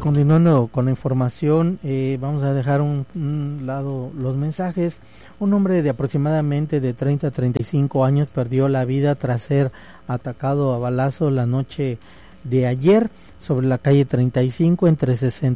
continuando con la información, vamos a dejar un lado los mensajes. Un hombre de aproximadamente de 30 a 35 años perdió la vida tras ser atacado a balazos la noche de ayer sobre la calle 35 entre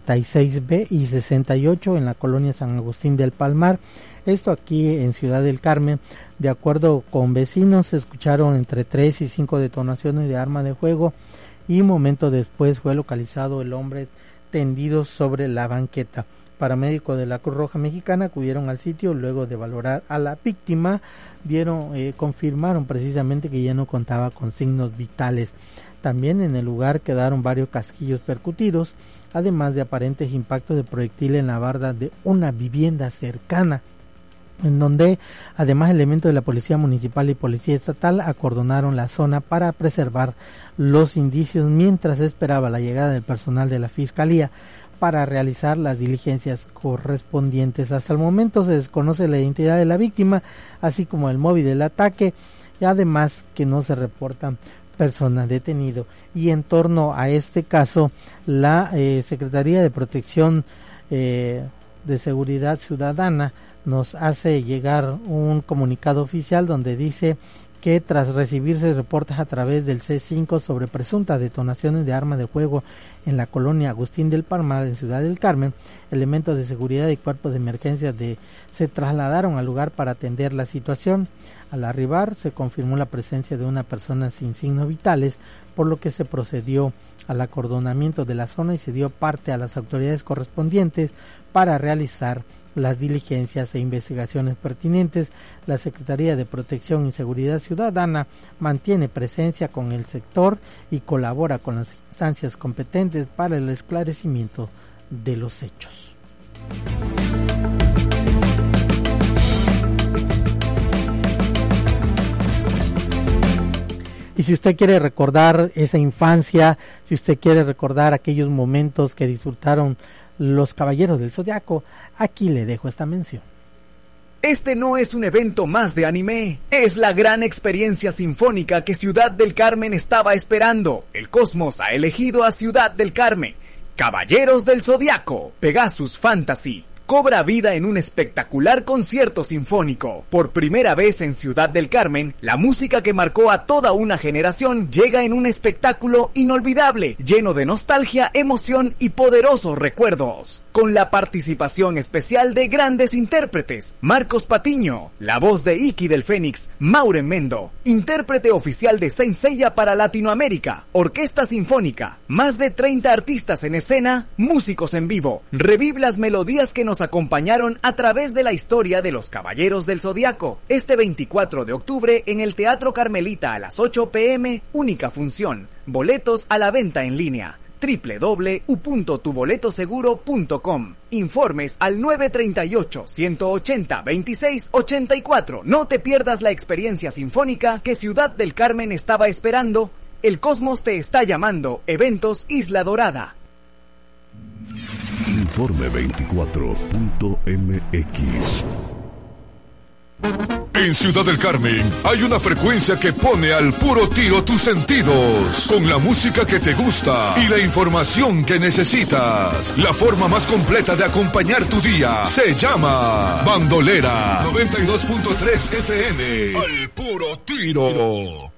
66B y 68 en la colonia San Agustín del Palmar. Esto aquí en Ciudad del Carmen. De acuerdo con vecinos, se escucharon entre 3 y 5 detonaciones de arma de fuego y un momento después fue localizado el hombre tendido sobre la banqueta. Paramédicos de la Cruz Roja Mexicana acudieron al sitio luego de valorar a la víctima, confirmaron precisamente que ya no contaba con signos vitales. También en el lugar quedaron varios casquillos percutidos, además de aparentes impactos de proyectil en la barda de una vivienda cercana, en donde además elementos de la Policía Municipal y Policía Estatal acordonaron la zona para preservar los indicios mientras esperaba la llegada del personal de la Fiscalía para realizar las diligencias correspondientes. Hasta el momento se desconoce la identidad de la víctima, así como el móvil del ataque, y además que no se reportan personas detenidas. Y en torno a este caso, la Secretaría de Protección de Seguridad Ciudadana nos hace llegar un comunicado oficial donde dice que tras recibirse reportes a través del C5 sobre presuntas detonaciones de armas de fuego en la colonia Agustín del Palmar en Ciudad del Carmen, elementos de seguridad y cuerpos de emergencia se trasladaron al lugar para atender la situación. Al arribar se confirmó la presencia de una persona sin signos vitales, por lo que se procedió al acordonamiento de la zona y se dio parte a las autoridades correspondientes para realizar las diligencias e investigaciones pertinentes. La Secretaría de Protección y Seguridad Ciudadana mantiene presencia con el sector y colabora con las instancias competentes para el esclarecimiento de los hechos. Y si usted quiere recordar esa infancia, si usted quiere recordar aquellos momentos que disfrutaron los Caballeros del Zodiaco, aquí le dejo esta mención. Este no es un evento más de anime, es la gran experiencia sinfónica que Ciudad del Carmen estaba esperando. El Cosmos ha elegido a Ciudad del Carmen. Caballeros del Zodiaco, Pegasus Fantasy. Cobra vida en un espectacular concierto sinfónico. Por primera vez en Ciudad del Carmen, la música que marcó a toda una generación llega en un espectáculo inolvidable, lleno de nostalgia, emoción y poderosos recuerdos. Con la participación especial de grandes intérpretes: Marcos Patiño, la voz de Iki del Fénix, Mauren Mendo, intérprete oficial de Saint Seiya para Latinoamérica, Orquesta Sinfónica, más de 30 artistas en escena, músicos en vivo. Revive las melodías que nos acompañaron a través de la historia de los Caballeros del Zodiaco. Este 24 de octubre en el Teatro Carmelita a las 8 p.m, única función. Boletos a la venta en línea. www.tuboletoseguro.com. Informes al 938-180-2684. No te pierdas la experiencia sinfónica que Ciudad del Carmen estaba esperando. El Cosmos te está llamando. Eventos Isla Dorada. Informe 24.mx. En Ciudad del Carmen hay una frecuencia que pone al puro tiro tus sentidos, con la música que te gusta y la información que necesitas. La forma más completa de acompañar tu día se llama Bandolera 92.3 FM. Al puro tiro.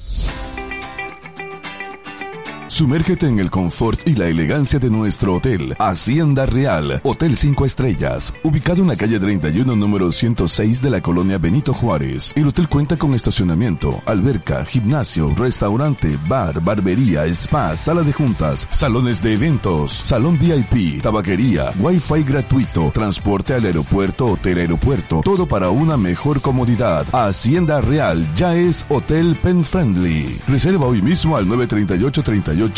Sumérgete en el confort y la elegancia de nuestro hotel, Hacienda Real, Hotel 5 Estrellas, ubicado en la calle 31, número 106 de la colonia Benito Juárez. El hotel cuenta con estacionamiento, alberca, gimnasio, restaurante, bar, barbería, spa, sala de juntas, salones de eventos, salón VIP, tabaquería, wifi gratuito, transporte al aeropuerto, hotel aeropuerto, todo para una mejor comodidad. Hacienda Real ya es Hotel Pen Friendly. Reserva hoy mismo al 938-38-1-1700.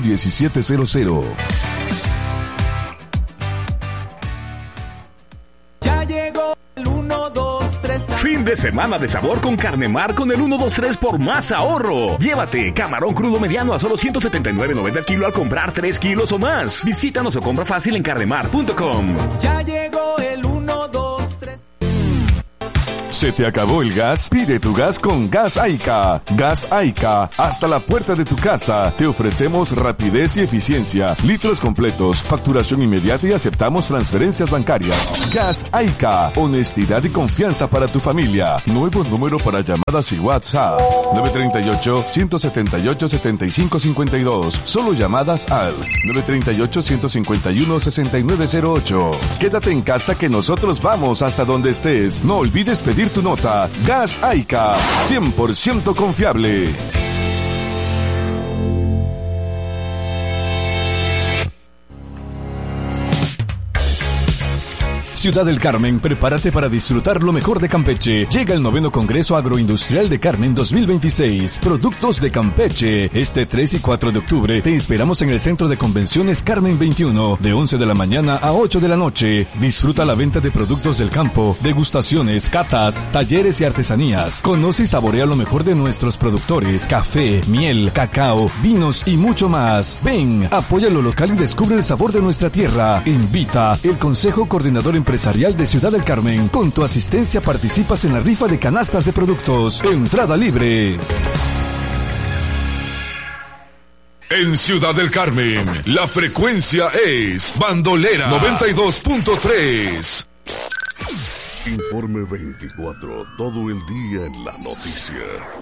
Ya llegó el 1, 2, 3. Fin de semana de sabor con Carnemar con el 1, 2, 3 por más ahorro. Llévate camarón crudo mediano a solo $179.90 el kilo al comprar 3 kilos o más. Visítanos o compra fácil en carnemar.com. Ya llegó el 1, 2, 3. ¿Se te acabó el gas? Pide tu gas con Gas Aica. Gas Aica, hasta la puerta de tu casa. Te ofrecemos rapidez y eficiencia, litros completos, facturación inmediata y aceptamos transferencias bancarias. Gas Aica, honestidad y confianza para tu familia. Nuevo número para llamadas y WhatsApp. 938-178-7552. Solo llamadas al 938-151-6908. Quédate en casa que nosotros vamos hasta donde estés. No olvides pedir tu nota. Gas Aica, 100% confiable. Ciudad del Carmen, prepárate para disfrutar lo mejor de Campeche. Llega el 9º Congreso Agroindustrial de Carmen 2026. Productos de Campeche. Este 3 y 4 de octubre te esperamos en el Centro de Convenciones Carmen 21, de 11 de la mañana a 8 de la noche. Disfruta la venta de productos del campo, degustaciones, catas, talleres y artesanías. Conoce y saborea lo mejor de nuestros productores: café, miel, cacao, vinos y mucho más. Ven, apoya lo local y descubre el sabor de nuestra tierra. Invita el Consejo Coordinador Empresarial de Ciudad del Carmen. Con tu asistencia participas en la rifa de canastas de productos. Entrada libre. En Ciudad del Carmen, la frecuencia es Bandolera 92.3. Informe 24, todo el día en la noticia.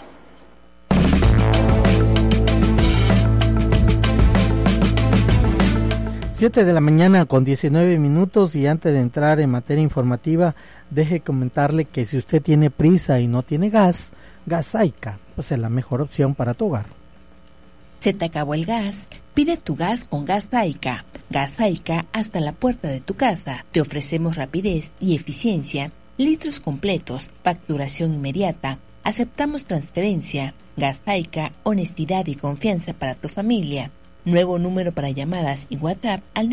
7 de la mañana con 19 minutos, y antes de entrar en materia informativa, deje comentarle que si usted tiene prisa y no tiene gas, Gas Aica, pues es la mejor opción para tu hogar. ¿Se te acabó el gas? Pide tu gas con Gas Aica. Gas Aica, hasta la puerta de tu casa. Te ofrecemos rapidez y eficiencia, litros completos, facturación inmediata, aceptamos transferencia. Gas Aica, honestidad y confianza para tu familia. Nuevo número para llamadas y WhatsApp al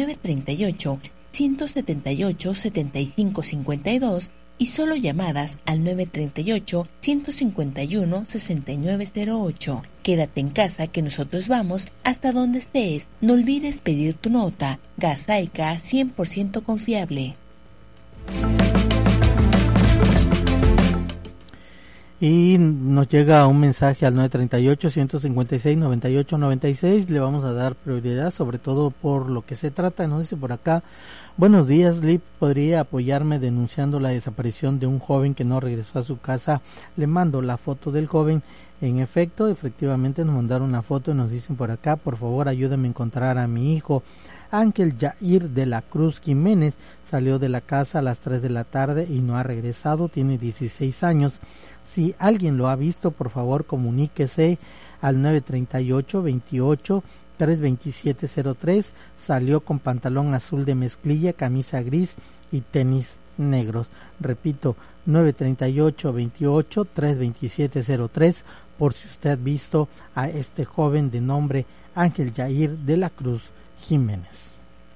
938-178-7552 y solo llamadas al 938-151-6908. Quédate en casa que nosotros vamos hasta donde estés. No olvides pedir tu nota. Gas Aica, 100% confiable. Y nos llega un mensaje al 938-156-9896. Le vamos a dar prioridad, sobre todo por lo que se trata. Nos dice por acá: buenos días, Lip, ¿podría apoyarme denunciando la desaparición de un joven que no regresó a su casa? Le mando la foto del joven. En efecto, efectivamente nos mandaron una foto y nos dicen por acá: por favor ayúdenme a encontrar a mi hijo Ángel Yair de la Cruz Jiménez. Salió de la casa a las 3 de la tarde y no ha regresado, tiene 16 años. Si alguien lo ha visto, por favor comuníquese al 938-28-32703. Salió con pantalón azul de mezclilla, camisa gris y tenis negros. Repito, 938-28-32703, por si usted ha visto a este joven de nombre Ángel Yair de la Cruz Jiménez.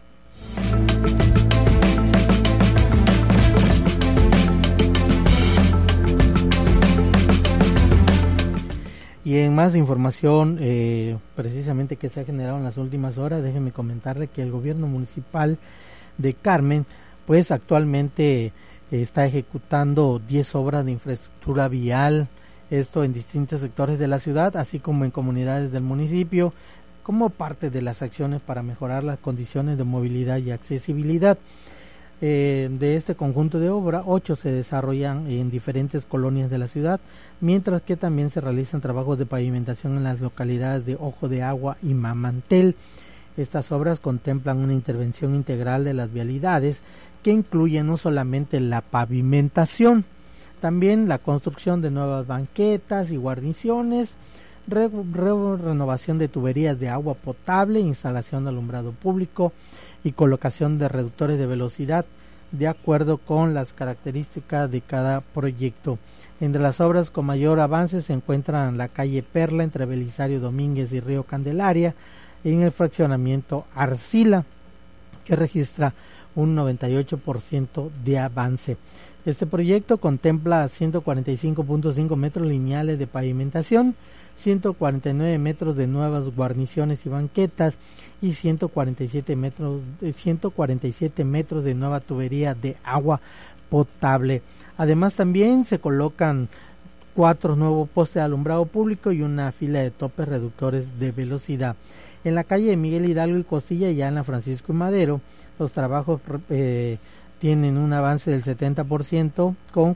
Y en más información, precisamente que se ha generado en las últimas horas, déjenme comentarle que el gobierno municipal de Carmen, pues actualmente está ejecutando 10 obras de infraestructura vial, esto en distintos sectores de la ciudad, así como en comunidades del municipio, como parte de las acciones para mejorar las condiciones de movilidad y accesibilidad. De este conjunto de obra, 8 se desarrollan en diferentes colonias de la ciudad, mientras que también se realizan trabajos de pavimentación en las localidades de Ojo de Agua y Mamantel. Estas obras contemplan una intervención integral de las vialidades que incluye no solamente la pavimentación, también la construcción de nuevas banquetas y guarniciones, renovación de tuberías de agua potable, instalación de alumbrado público y colocación de reductores de velocidad de acuerdo con las características de cada proyecto. Entre las obras con mayor avance se encuentran la calle Perla entre Belisario Domínguez y Río Candelaria, en el fraccionamiento Arcila, que registra un 98% de avance. Este proyecto contempla 145.5 metros lineales de pavimentación, 149 metros de nuevas guarniciones y banquetas y 147 metros de nueva tubería de agua potable. Además también se colocan 4 nuevos postes de alumbrado público y una fila de topes reductores de velocidad. En la calle de Miguel Hidalgo y Costilla, ya en la Francisco y Madero, los trabajos tienen un avance del 70% con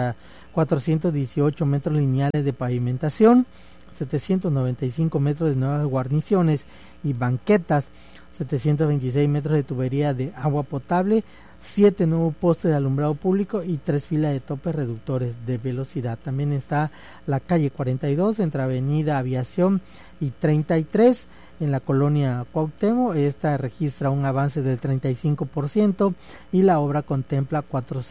418 metros lineales de pavimentación, 795 metros de nuevas guarniciones y banquetas, 726 metros de tubería de agua potable, 7 nuevos postes de alumbrado público y 3 filas de topes reductores de velocidad. También está la calle 42 entre Avenida Aviación y 33 en la colonia Cuauhtémoc. Esta registra un avance del 35% y la obra contempla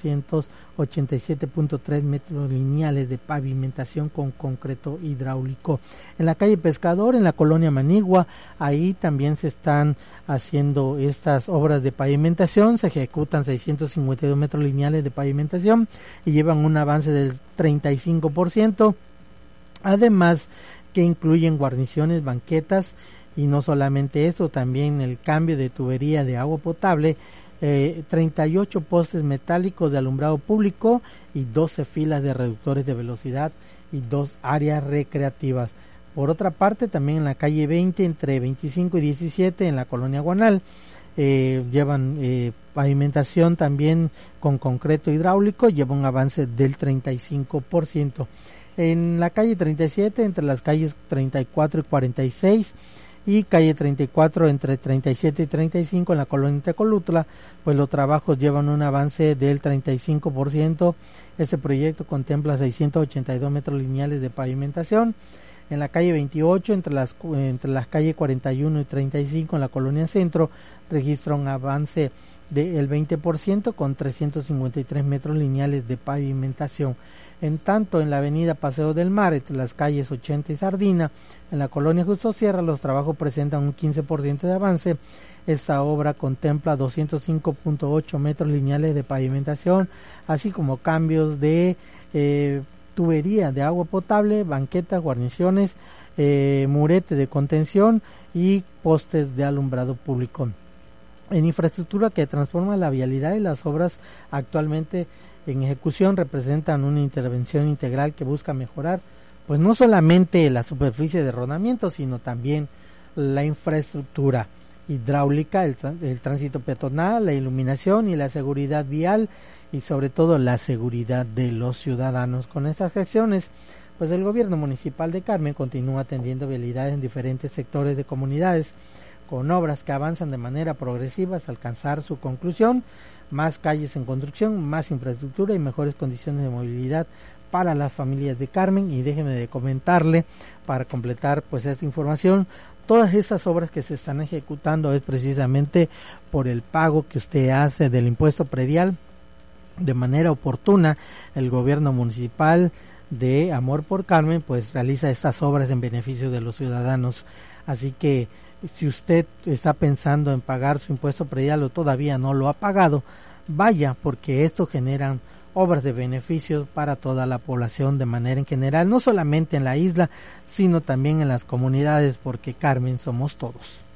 487.3 metros lineales de pavimentación con concreto hidráulico. En la calle Pescador, en la colonia Manigua, ahí también se están haciendo estas obras de pavimentación. Se ejecutan 652 metros lineales de pavimentación y llevan un avance del 35%, además que incluyen guarniciones, banquetas. Y no solamente esto, también el cambio de tubería de agua potable, 38 postes metálicos de alumbrado público y 12 filas de reductores de velocidad y 2 áreas recreativas. Por otra parte, también en la calle 20, entre 25 y 17, en la colonia Guanal, llevan pavimentación también con concreto hidráulico, lleva un avance del 35%. En la calle 37, entre las calles 34 y 46, y calle 34 entre 37 y 35 en la colonia Tecolutla, pues los trabajos llevan un avance del 35%. Este proyecto contempla 682 metros lineales de pavimentación. En la calle 28 entre las calles 41 y 35 en la colonia Centro registra un avance del 20% con 353 metros lineales de pavimentación. En tanto, en la avenida Paseo del Mar, entre las calles 80 y Sardina, en la colonia Justo Sierra, los trabajos presentan un 15% de avance. Esta obra contempla 205.8 metros lineales de pavimentación, así como cambios de tubería de agua potable, banquetas, guarniciones, murete de contención y postes de alumbrado público. En infraestructura que transforma la vialidad, y las obras actualmente en ejecución representan una intervención integral que busca mejorar pues no solamente la superficie de rodamiento, sino también la infraestructura hidráulica, el tránsito peatonal, la iluminación y la seguridad vial, y sobre todo la seguridad de los ciudadanos. Con estas acciones, pues el gobierno municipal de Carmen continúa atendiendo vialidades en diferentes sectores de comunidades, con obras que avanzan de manera progresiva hasta alcanzar su conclusión: más calles en construcción, más infraestructura y mejores condiciones de movilidad para las familias de Carmen. Y déjeme de comentarle, para completar pues esta información, todas estas obras que se están ejecutando es precisamente por el pago que usted hace del impuesto predial. De manera oportuna, el gobierno municipal de Amor por Carmen pues realiza estas obras en beneficio de los ciudadanos. Así que si usted está pensando en pagar su impuesto predial o todavía no lo ha pagado, vaya, porque esto genera obras de beneficio para toda la población de manera en general, no solamente en la isla, sino también en las comunidades, porque Carmen somos todos.